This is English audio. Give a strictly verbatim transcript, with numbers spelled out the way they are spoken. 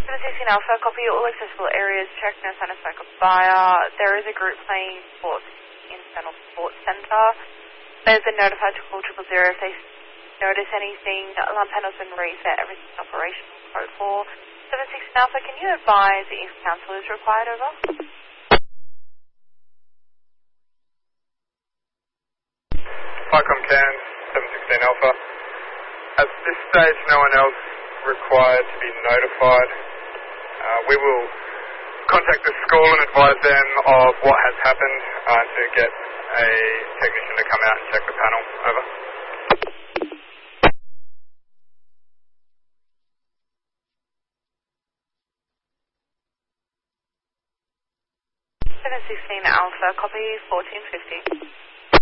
seven sixteen Alpha, copy all accessible areas, check no sign of smoke or fire. There is a group playing sports in Central Sports Centre. They've been notified to call triple zero if they notice anything. Alarm panel's been reset, everything's operational. Code four. seven sixteen Alpha, can you advise if council is required, over? Pycom Cairns, seven sixteen Alpha. At this stage, no one else required to be notified. Uh, we will contact the school and advise them of what has happened uh, to get a technician to come out and check the panel. Over. seven sixteen Alpha, copy fourteen fifty.